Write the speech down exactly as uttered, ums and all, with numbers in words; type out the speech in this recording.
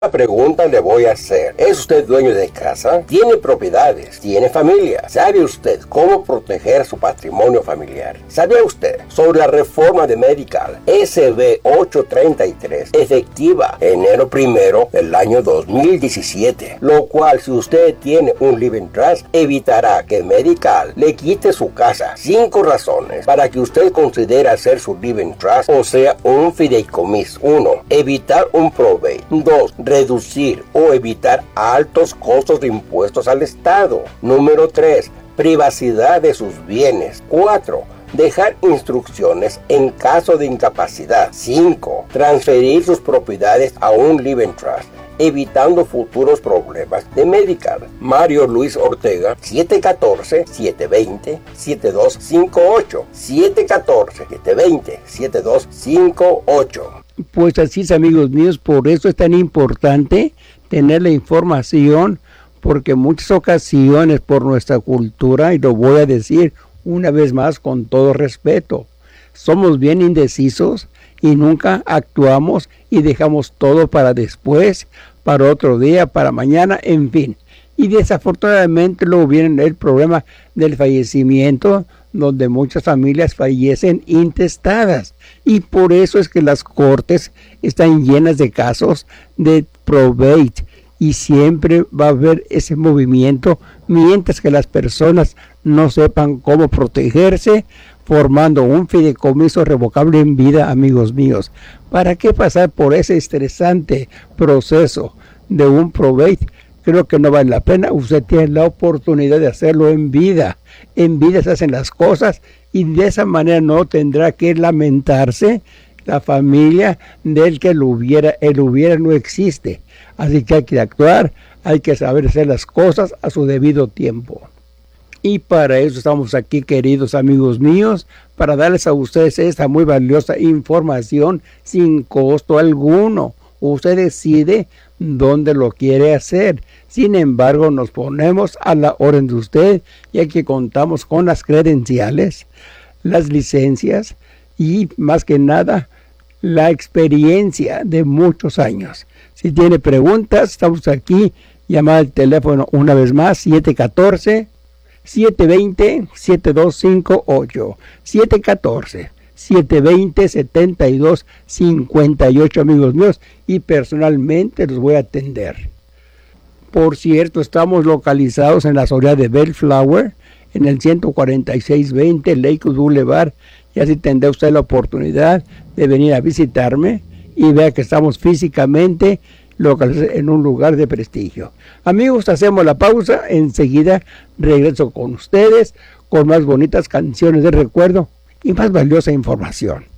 La pregunta le voy a hacer. ¿Es usted dueño de casa? ¿Tiene propiedades? ¿Tiene familia? ¿Sabe usted cómo proteger su patrimonio familiar? ¿Sabía usted sobre la reforma de Medical S B ochocientos treinta y tres, efectiva enero primero del año dos mil diecisiete? Lo cual, si usted tiene un living trust, evitará que Medical le quite su casa. Cinco razones para que usted considere hacer su living trust, o sea, un fideicomiso. uno. Evitar un probate. dos. Reducir o evitar altos costos de impuestos al Estado. Número tres. Privacidad de sus bienes. cuatro. Dejar instrucciones en caso de incapacidad. cinco. Transferir sus propiedades a un living trust, evitando futuros problemas de Medical. Mario Luis Ortega, siete uno cuatro, siete dos cero, siete dos cinco ocho. siete uno cuatro, siete dos cero, siete dos cinco ocho. Pues así es, amigos míos, por eso es tan importante tener la información, porque en muchas ocasiones por nuestra cultura, y lo voy a decir una vez más con todo respeto, somos bien indecisos y nunca actuamos y dejamos todo para después, para otro día, para mañana, en fin. Y desafortunadamente luego viene el problema del fallecimiento, donde muchas familias fallecen intestadas. Y por eso es que las cortes están llenas de casos de probate. Y siempre va a haber ese movimiento mientras que las personas no sepan cómo protegerse, formando un fideicomiso revocable en vida, amigos míos. ¿Para qué pasar por ese estresante proceso de un probate? Creo que no vale la pena. Usted tiene la oportunidad de hacerlo en vida. En vida se hacen las cosas y de esa manera no tendrá que lamentarse la familia del que lo hubiera. El hubiera no existe. Así que hay que actuar, hay que saber hacer las cosas a su debido tiempo. Y para eso estamos aquí, queridos amigos míos, para darles a ustedes esta muy valiosa información sin costo alguno. Usted decide dónde lo quiere hacer. Sin embargo, nos ponemos a la orden de usted, ya que contamos con las credenciales, las licencias y, más que nada, la experiencia de muchos años. Si tiene preguntas, estamos aquí. Llama al teléfono una vez más, siete uno cuatro, siete dos cero, siete dos cinco ocho. siete uno cuatro, siete dos cero, siete dos cinco ocho, amigos míos, y personalmente los voy a atender. Por cierto, estamos localizados en la ciudad de Bellflower, en el ciento cuarenta y seis veinte Lakewood Boulevard, y así tendrá usted la oportunidad de venir a visitarme y vea que estamos físicamente localizados en un lugar de prestigio. Amigos, hacemos la pausa, enseguida regreso con ustedes con más bonitas canciones de recuerdo y más valiosa información.